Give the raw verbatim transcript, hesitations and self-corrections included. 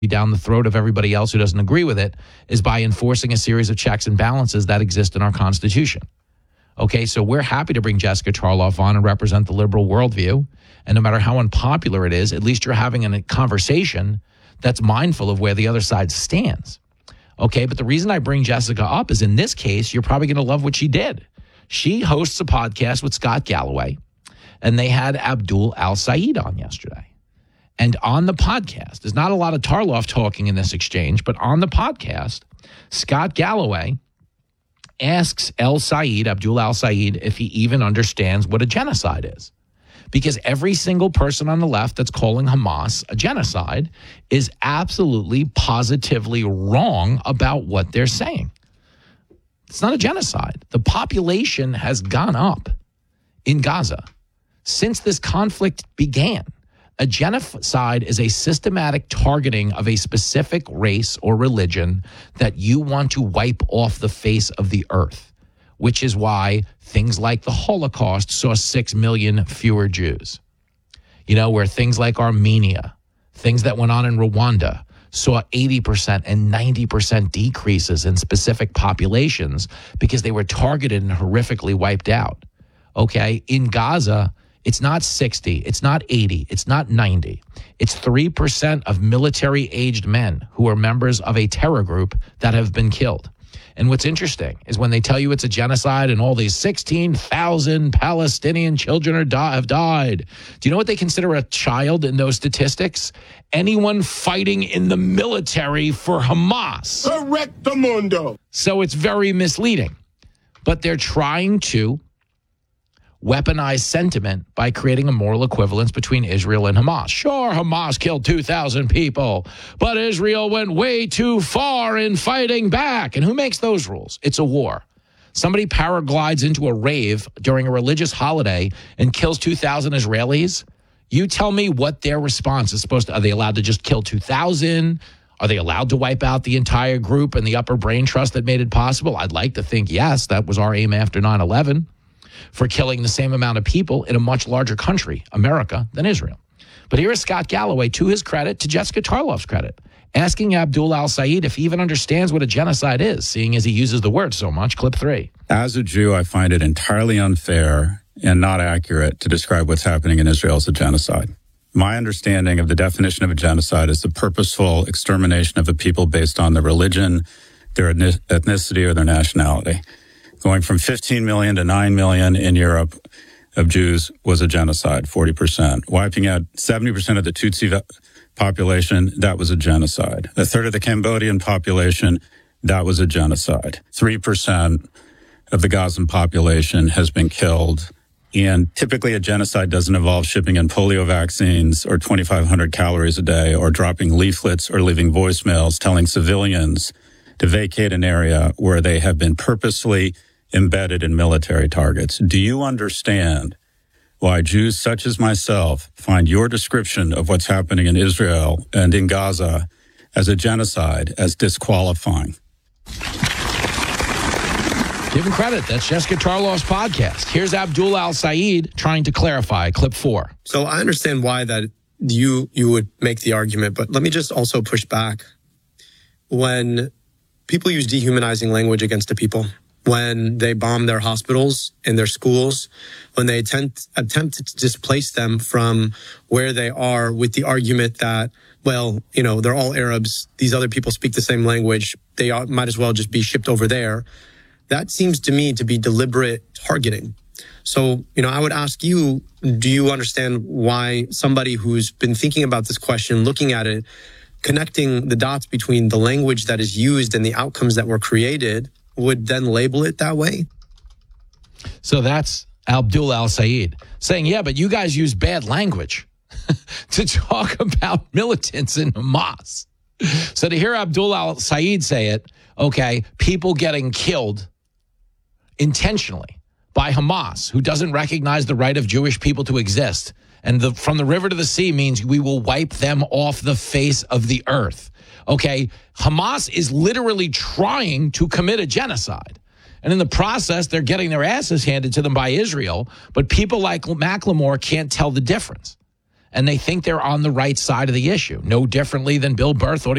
down the throat of everybody else who doesn't agree with it is by enforcing a series of checks and balances that exist in our Constitution. Okay, so we're happy to bring Jessica Tarloff on and represent the liberal worldview. And no matter how unpopular it is, at least you're having a conversation that's mindful of where the other side stands. Okay, but the reason I bring Jessica up is in this case, you're probably going to love what she did. She hosts a podcast with Scott Galloway, and they had Abdul Al-Sayed on yesterday. And on the podcast, there's not a lot of Tarloff talking in this exchange, but on the podcast, Scott Galloway asks El-Sayed, Abdul Al-Sayed, if he even understands what a genocide is. Because every single person on the left that's calling Hamas a genocide is absolutely, positively wrong about what they're saying. It's not a genocide. The population has gone up in Gaza since this conflict began. A genocide is a systematic targeting of a specific race or religion that you want to wipe off the face of the earth, which is why things like the Holocaust saw six million fewer Jews. You know, where things like Armenia, things that went on in Rwanda, saw eighty percent and ninety percent decreases in specific populations because they were targeted and horrifically wiped out. Okay, in Gaza, it's not sixty, it's not eighty, it's not ninety. It's three percent of military-aged men who are members of a terror group that have been killed. And what's interesting is when they tell you it's a genocide and all these sixteen thousand Palestinian children are di- have died. Do you know what they consider a child in those statistics? Anyone fighting in the military for Hamas. Correctamundo. So it's very misleading. But they're trying to weaponize sentiment by creating a moral equivalence between Israel and Hamas. Sure, Hamas killed two thousand people, but Israel went way too far in fighting back. And who makes those rules? It's a war. Somebody paraglides into a rave during a religious holiday and kills two thousand Israelis. You tell me what their response is supposed to. Are they allowed to just kill two thousand? Are they allowed to wipe out the entire group and the upper brain trust that made it possible? I'd like to think yes. That was our aim after nine eleven. For killing the same amount of people in a much larger country, America, than Israel. But here is Scott Galloway, to his credit, to Jessica Tarloff's credit, asking Abdul Al-Sayed if he even understands what a genocide is, seeing as he uses the word so much. Clip three. As a Jew, I find it entirely unfair and not accurate to describe what's happening in Israel as a genocide. My understanding of the definition of a genocide is the purposeful extermination of a people based on their religion, their ethnicity, or their nationality. Going from fifteen million to nine million in Europe of Jews was a genocide, forty percent. Wiping out seventy percent of the Tutsi population, that was a genocide. A third of the Cambodian population, that was a genocide. three percent of the Gazan population has been killed. And typically a genocide doesn't involve shipping in polio vaccines or twenty-five hundred calories a day or dropping leaflets or leaving voicemails telling civilians to vacate an area where they have been purposely embedded in military targets. Do you understand why Jews such as myself find your description of what's happening in Israel and in Gaza as a genocide as disqualifying? Give him credit. That's Jessica Tarloff's podcast. Here's Abdul Al-Sayed trying to clarify. Clip four. So I understand why that you you would make the argument, but let me just also push back. When people use dehumanizing language against a people, when they bomb their hospitals and their schools, when they attempt, attempt to displace them from where they are with the argument that, well, you know, they're all Arabs, these other people speak the same language, they ought, might as well just be shipped over there. That seems to me to be deliberate targeting. So, you know, I would ask you, do you understand why somebody who's been thinking about this question, looking at it, connecting the dots between the language that is used and the outcomes that were created would then label it that way? So that's Abdul Al-Sayed saying, yeah, but you guys use bad language to talk about militants in Hamas. So to hear Abdul Al-Sayed say it, okay, people getting killed intentionally by Hamas, who doesn't recognize the right of Jewish people to exist, and the, from the river to the sea means we will wipe them off the face of the earth. Okay, Hamas is literally trying to commit a genocide. And in the process, they're getting their asses handed to them by Israel. But people like Macklemore can't tell the difference. And they think they're on the right side of the issue. No differently than Bill Burr thought he